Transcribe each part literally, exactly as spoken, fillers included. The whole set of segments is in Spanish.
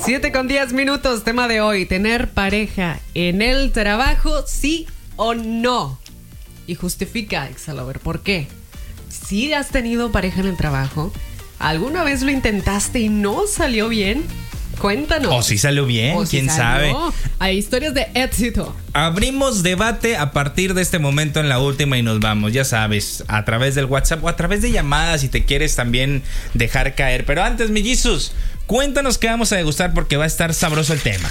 siete con diez minutos, tema de hoy. ¿Tener pareja en el trabajo, sí o no? Y justifica, Exalover, ¿por qué? Si has tenido pareja en el trabajo, ¿alguna vez lo intentaste y no salió bien? Cuéntanos. O si salió bien, o quién si salió. sabe. Hay historias de éxito. Abrimos debate a partir de este momento en la última y nos vamos, ya sabes, a través del WhatsApp o a través de llamadas si te quieres también dejar caer. Pero antes, mi Jesus, cuéntanos qué vamos a degustar porque va a estar sabroso el tema.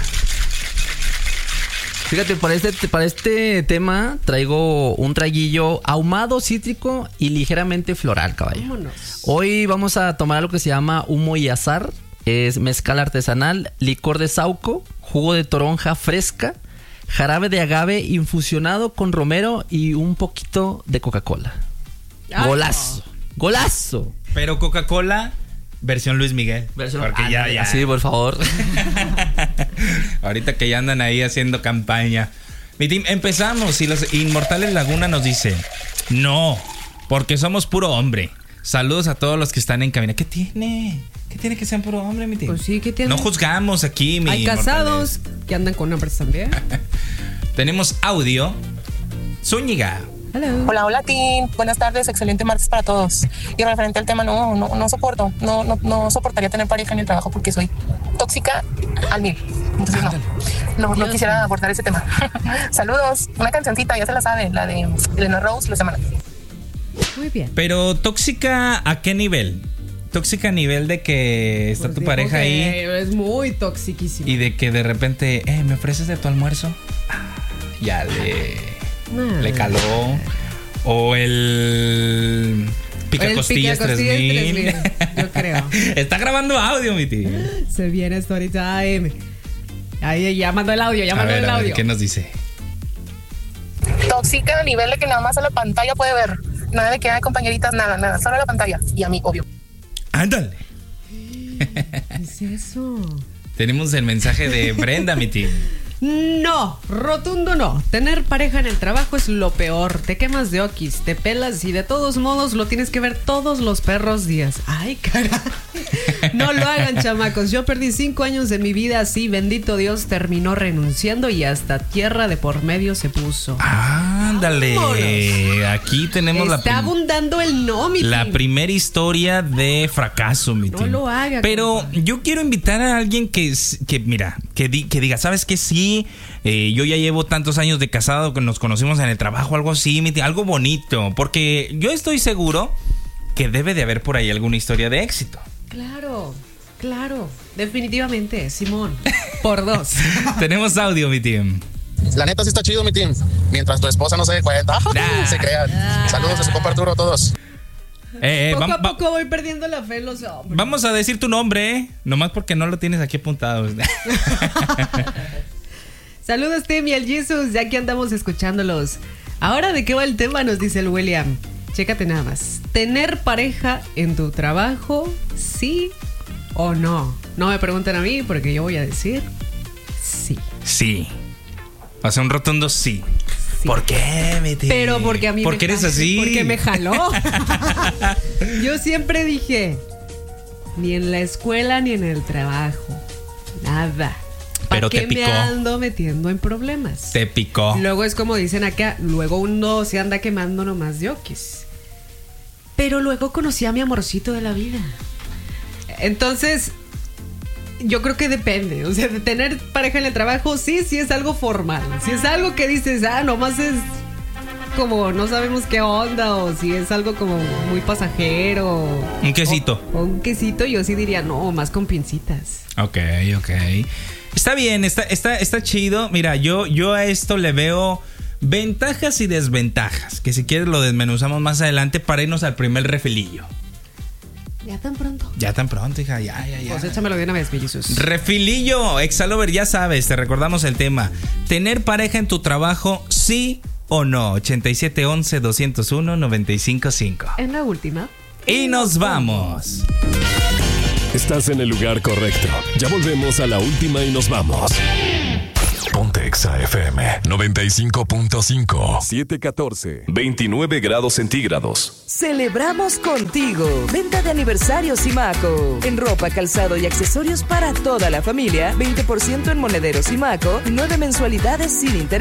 Fíjate, para este, para este tema traigo un traguillo ahumado, cítrico y ligeramente floral, caballo. Vámonos. Hoy vamos a tomar algo que se llama humo y azar. Es mezcal artesanal, licor de saúco, jugo de toronja fresca, jarabe de agave infusionado con romero y un poquito de Coca-Cola. Ay, Golazo, no. golazo. Pero Coca-Cola, versión Luis Miguel. Versión- Porque ya, ya. Sí, por favor. Ahorita que ya andan ahí haciendo campaña. Mi team, empezamos y los Inmortales Laguna nos dice: no, porque somos puro hombre. Saludos a todos los que están en cabina. ¿Qué tiene? ¿Qué tiene que ser puro hombre, mi team? Pues sí, ¿qué tiene? No juzgamos aquí, mi Hay casados Inmortales. que andan con hombres también. Tenemos audio. Zúñiga. Hello. Hola, hola, team. Buenas tardes, excelente martes para todos. Y referente al tema, no, no, no soporto, no, no, no soportaría tener pareja en el trabajo porque soy tóxica al mil. Entonces no, no, no quisiera abordar ese tema. Saludos, una cancioncita, ya se la sabe, la de Elena Rose, Los Semanas. Muy bien. Pero tóxica, ¿a qué nivel? Tóxica a nivel de que está Pues tu dijo pareja que ahí es muy toxiquísimo. y de que de repente, eh, ¿me ofreces de tu almuerzo? Ah, ya le, Ah. le caló. O el pica El costillas tres picacostillas mil. tres mil, yo creo. Está grabando audio, mi tío. Se viene Story Time. Ahí ya mandó el audio, ya A mandó ver, el a ver, audio. ¿qué nos dice? Tóxica a nivel de que nada más a la pantalla puede ver. Nada de que hay compañeritas, nada, nada, solo a la pantalla. Y a mí, obvio. Ándale. ¿Qué es eso? Tenemos el mensaje de Brenda, mi tío. No, rotundo no. Tener pareja en el trabajo es lo peor. Te quemas de okis, te pelas y de todos modos lo tienes que ver todos los perros días. Ay, caray. No lo hagan, chamacos. Yo perdí cinco años de mi vida así. Bendito Dios, terminó renunciando y hasta tierra de por medio se puso. Ándale. Vámonos. Aquí tenemos la Está prim- abundando el no, mi La team. primera historia de fracaso, mi No team. lo haga, Pero compadre. yo quiero invitar a alguien que, s- que mira, que, di- que diga, ¿sabes qué? Sí, eh, yo ya llevo tantos años de casado que nos conocimos en el trabajo, algo así, mi team, algo bonito. Porque yo estoy seguro que debe de haber por ahí alguna historia de éxito. Claro, claro. Definitivamente, Simón. Por dos. Tenemos audio, mi team. La neta sí está chido, mi team. Mientras tu esposa no se dé cuenta. Nah. Se crean. Saludos de su compa Arturo a todos. Eh, eh, Poco vam- a va- poco voy perdiendo la fe en los hombres. Vamos a decir tu nombre, ¿eh? Nomás porque no lo tienes aquí apuntado. Saludos, Tim y el Jesus, ya que andamos escuchándolos. Ahora, ¿de qué va el tema? Nos dice el William. Chécate nada más. ¿Tener pareja en tu trabajo, sí o no? No me pregunten a mí porque yo voy a decir sí. Sí. O sea, un rotundo sí. Sí. ¿Por qué, mi tío? Pero porque a mí ¿Por me qué eres jaló, así? Porque me jaló. Yo siempre dije, ni en la escuela ni en el trabajo. Nada. Pero ¿Para te qué me picó. ando metiendo en problemas? Te picó. Luego es como dicen acá, luego uno se anda quemando nomás de okis. Pero luego conocí a mi amorcito de la vida. Entonces, yo creo que depende. O sea, de tener pareja en el trabajo, sí, sí es algo formal. Si es algo que dices, ah, nomás es como no sabemos qué onda, o si es algo como muy pasajero. Un quesito. O, o un quesito, yo sí diría, no, más con pincitas. Ok, ok. Está bien, está, está, está chido. Mira, yo, yo a esto le veo ventajas y desventajas. Que si quieres lo desmenuzamos más adelante para irnos al primer refilillo. Ya tan pronto. Ya tan pronto, hija. Ya, ya, ya. Pues échamelo de una vez, mi Jesús. Refilillo, Exalover, ya sabes, te recordamos el tema. ¿Tener pareja en tu trabajo, sí o no? ochenta y siete once doscientos uno noventa y cinco cinco. En la última. Y nos vamos. Estás en el lugar correcto. Ya volvemos a la última y nos vamos. Ponte Exa F M noventa y cinco punto cinco. siete catorce. veintinueve grados centígrados. Celebramos contigo. Venta de aniversario Simaco. En ropa, calzado y accesorios para toda la familia. veinte por ciento en monederos Simaco. nueve mensualidades sin interés.